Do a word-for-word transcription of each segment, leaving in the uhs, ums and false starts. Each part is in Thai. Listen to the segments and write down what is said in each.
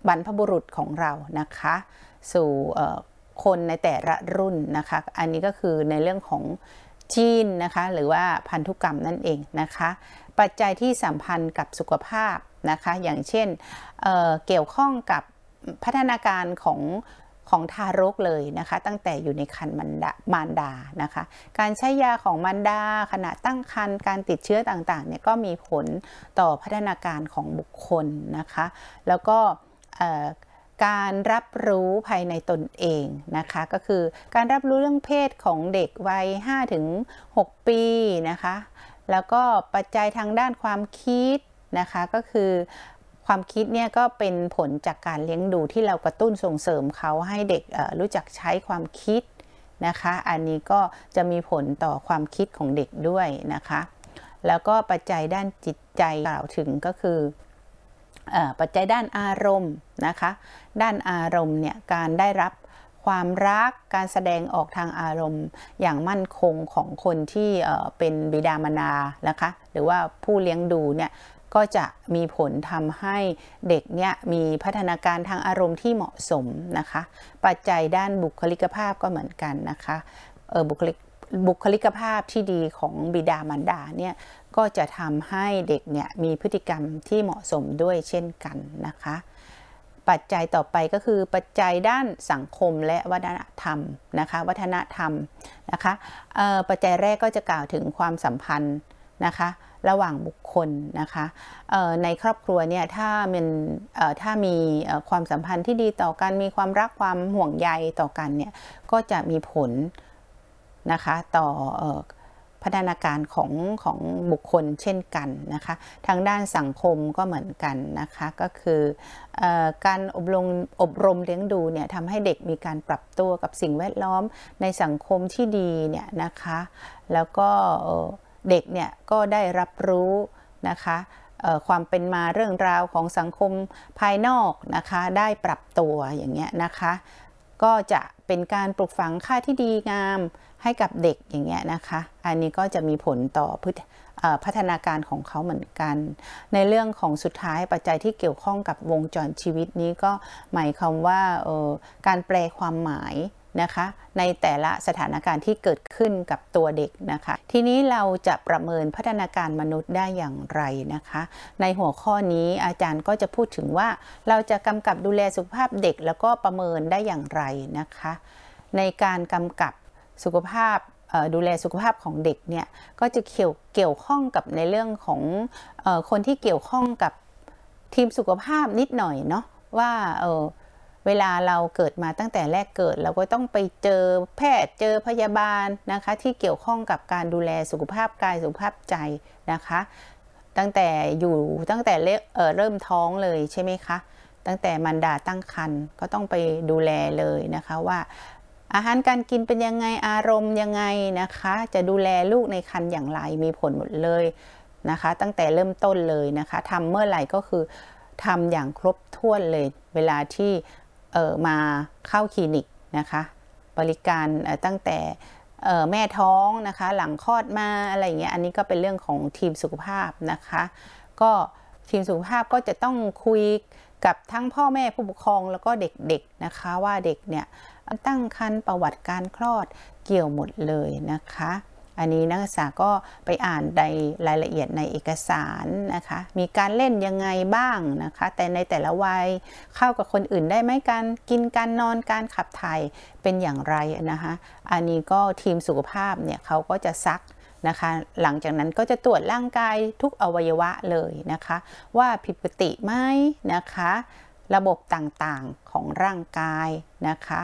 บรรพบุรุษของเรานะคะสู่คนในแต่ละรุ่นนะคะอันนี้ก็คือในเรื่องของจีนนะคะหรือว่าพันธุกรรมนั่นเองนะคะปัจจัยที่สัมพันธ์กับสุขภาพนะคะอย่างเช่น เอ่อ เกี่ยวข้องกับพัฒนาการของของทารกเลยนะคะตั้งแต่อยู่ในครรภ์มารดานะคะการใช้ยาของมารดาขณะตั้งครรภ์การติดเชื้อต่างๆเนี่ยก็มีผลต่อพัฒนาการของบุคคลนะคะแล้วก็การรับรู้ภายในตนเองนะคะก็คือการรับรู้เรื่องเพศของเด็กวัย ห้าถึงหก ปีนะคะแล้วก็ปัจจัยทางด้านความคิดนะคะก็คือความคิดเนี่ยก็เป็นผลจากการเลี้ยงดูที่เรากระตุ้นส่งเสริมเขาให้เด็กรู้จักใช้ความคิดนะคะอันนี้ก็จะมีผลต่อความคิดของเด็กด้วยนะคะแล้วก็ปัจจัยด้านจิตใจกล่าวถึงก็คือปัจจัยด้านอารมณ์นะคะด้านอารมณ์เนี่ยการได้รับความรักการแสดงออกทางอารมณ์อย่างมั่นคงของคนที่เป็นบิดามารดานะคะหรือว่าผู้เลี้ยงดูเนี่ยก็จะมีผลทำให้เด็กเนี่ยมีพัฒนาการทางอารมณ์ที่เหมาะสมนะคะปัจจัยด้านบุคลิกภาพก็เหมือนกันนะคะเออบุคลิกบุคลิกภาพที่ดีของบิดามารดาเนี่ยก็จะทำให้เด็กเนี่ยมีพฤติกรรมที่เหมาะสมด้วยเช่นกันนะคะปัจจัยต่อไปก็คือปัจจัยด้านสังคมและวัฒนธรรมนะคะวัฒนธรรมนะคะปัจจัยแรกก็จะกล่าวถึงความสัมพันธ์นะคะระหว่างบุคคลนะคะในครอบครัวเนี่ยถ้ามันถ้ามีความสัมพันธ์ที่ดีต่อกันมีความรักความห่วงใยต่อกันเนี่ยก็จะมีผลนะคะต่อพัฒนาการของของบุคคลเช่นกันนะคะทางด้านสังคมก็เหมือนกันนะคะก็คือการอบรมอบรมเลี้ยงดูเนี่ยทำให้เด็กมีการปรับตัวกับสิ่งแวดล้อมในสังคมที่ดีเนี่ยนะคะแล้วก็เด็กเนี่ยก็ได้รับรู้นะคะความเป็นมาเรื่องราวของสังคมภายนอกนะคะได้ปรับตัวอย่างเงี้ยนะคะก็จะเป็นการปลูกฝังค่าที่ดีงามให้กับเด็กอย่างเงี้ยนะคะอันนี้ก็จะมีผลต่อพัฒนาการของเขาเหมือนกันในเรื่องของสุดท้ายปัจจัยที่เกี่ยวข้องกับวงจรชีวิตนี้ก็หมายความว่าการแปลความหมายนะคะในแต่ละสถานการณ์ที่เกิดขึ้นกับตัวเด็กนะคะทีนี้เราจะประเมินพัฒนาการมนุษย์ได้อย่างไรนะคะในหัวข้อนี้อาจารย์ก็จะพูดถึงว่าเราจะกำกับดูแลสุขภาพเด็กแล้วก็ประเมินได้อย่างไรนะคะในการกำกับสุขภาพดูแลสุขภาพของเด็กเนี่ยก็จะเกี่ยวเกี่ยวข้องกับในเรื่องของเอ่อคนที่เกี่ยวข้องกับทีมสุขภาพนิดหน่อยเนาะว่าเออเวลาเราเกิดมาตั้งแต่แรกเกิดเราก็ต้องไปเจอแพทย์เจอพยาบาลนะคะที่เกี่ยวข้องกับการดูแลสุขภาพกายสุขภาพใจนะคะตั้งแต่อยู่ตั้งแต่เเริ่มท้องเลยใช่ไหมคะตั้งแต่มารดาตั้งครรภ์ก็ต้องไปดูแลเลยนะคะว่าอาหารการกินเป็นยังไงอารมณ์ยังไงนะคะจะดูแลลูกในครรภ์อย่างไรมีผลหมดเลยนะคะตั้งแต่เริ่มต้นเลยนะคะทำเมื่อไหร่ก็คือทำอย่างครบถ้วนเลยเวลาที่เอ่อมาเข้าคลินิกนะคะบริการตั้งแต่แม่ท้องนะคะหลังคลอดมาอะไรอย่างเงี้ยอันนี้ก็เป็นเรื่องของทีมสุขภาพนะคะก็ทีมสุขภาพก็จะต้องคุยกับทั้งพ่อแม่ผู้ปกครองแล้วก็เด็กๆนะคะว่าเด็กเนี่ยตั้งครรภ์ประวัติการคลอดเกี่ยวหมดเลยนะคะอันนี้นักศึกษาก็ไปอ่านในรายละเอียดในเอกสารนะคะมีการเล่นยังไงบ้างนะคะแต่ในแต่ละวัยเข้ากับคนอื่นได้ไหมการกินการนอนการขับถ่ายเป็นอย่างไรนะคะอันนี้ก็ทีมสุขภาพเนี่ยเขาก็จะซักนะคะหลังจากนั้นก็จะตรวจร่างกายทุกอวัยวะเลยนะคะว่าผิดปกติไหมนะคะระบบต่างๆของร่างกายนะคะ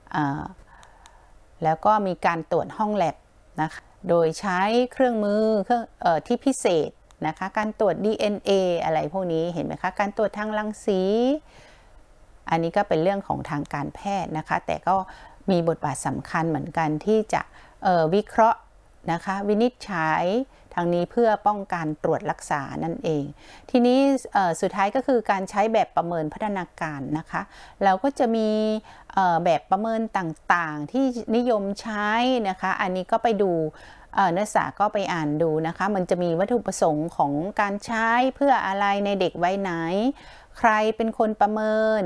แล้วก็มีการตรวจห้องแลบนะคะโดยใช้เครื่องมือเครื่องเอ่อที่พิเศษนะคะการตรวจ ดี เอ็น เอ อะไรพวกนี้เห็นไหมคะการตรวจทางรังสีอันนี้ก็เป็นเรื่องของทางการแพทย์นะคะแต่ก็มีบทบาทสำคัญเหมือนกันที่จะเอ่อวิเคราะห์นะคะวินิจฉัยทางนี้เพื่อป้องกันตรวจรักษานั่นเองทีนี้สุดท้ายก็คือการใช้แบบประเมินพัฒนาการนะคะเราก็จะมีแบบประเมินต่างๆที่นิยมใช้นะคะอันนี้ก็ไปดูนักศึกษาก็ไปอ่านดูนะคะมันจะมีวัตถุประสงค์ของการใช้เพื่ออะไรในเด็กวัยไหนใครเป็นคนประเมิน